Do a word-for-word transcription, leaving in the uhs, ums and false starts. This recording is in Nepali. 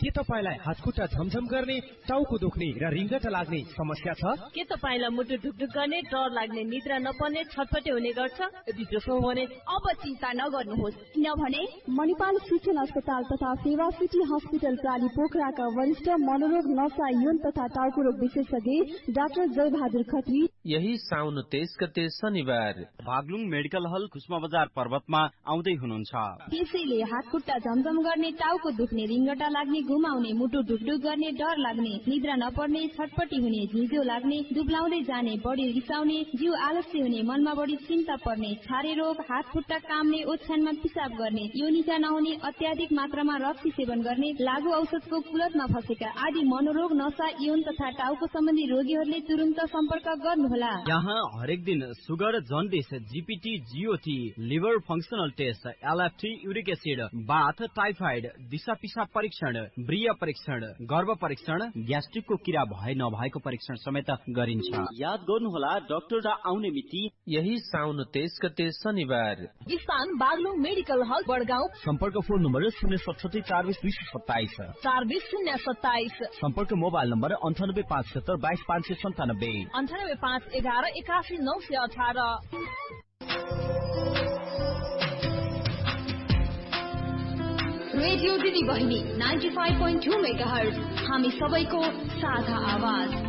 के तपाईलाई हातखुट्टा झमझम गर्ने, टाउको दुख्ने र रिङ्गटा लाग्ने समस्या छ? के तपाईलाई मुटु ढुकढुक गर्ने, डर लाग्ने, निद्रा नपर्ने, छटपटे हुने गर्छ? यदि त्यसो हो भने अब चिन्ता नगर्नुहोस्, किनभने मणिपाल शिक्षण अस्पताल तथा सेवा सिटी हस्पिटल प्राली पोखराका वरिष्ठ मनोरोग, नसा, यौन तथा टाउको रोग विशेषज्ञ डाक्टर जय बहादुर खत्री यही साउन तेइस गते शनिबार बागलुङ मेडिकल हल खुस्मा बजार पर्वतमा आउँदै हुनुहुन्छ। त्यसैले हातखुट्टा झमझम गर्ने, टाउको दुख्ने, रिङ्गटा लाग्ने, घुमाउने, मुटु ढुकढुक गर्ने, डर लाग्ने, निद्रा नपर्ने, छटपटी हुने, झिझो लाग्ने, दुब्लाउँदै जाने, बढी रिसाउने, जिउ आलस्य हुने, मनमा बढी चिन्ता पर्ने, छारे रोग, हात खुट्टा काम्ने, ओछ्यानमा पिसाब गर्ने, योनिका नहुने, अत्याधिक मात्रामा रक्सी सेवन गर्ने, लागु औषधको कुलतमा फसेका आदि मनोरोग, नसा, यौन तथा टाउको सम्बन्धी रोगीहरूले तुरुन्त सम्पर्क गर्नुहोला। यहाँ हरेक दिन sugar, jaundice, GPT, GOT, liver functional test, LFT, uric acid, बाथ, टाइफाइड, दिशा पिसाब परीक्षण, ब्रिय परीक्षण, गर्भ परीक्षण, ग्यास्ट्रिकको किरा भए नभएको परीक्षण समेत गरिन्छ। याद गर्नुहोला, डाक्टर आउने मिति यही साउन तेइस गते शनिबार। स्थान बागलुङ मेडिकल हल बडगाउँ। सम्पर्क फोन नम्बर शून्य सतसठी चार बिस दुई सय सत्ताइस चार बिस शून्य सत्ताइस। सम्पर्क मोबाइल नम्बर अन्ठानब्बे पाँच सत्तर बाइस पाँच सय सन्तानब्बे अन्ठानब्बे पाँच एघार एकासी नौ सय अठार। रेडियो दिदी बहिनी ninety five point two mega hertz, हामी सबैको साझा आवाज।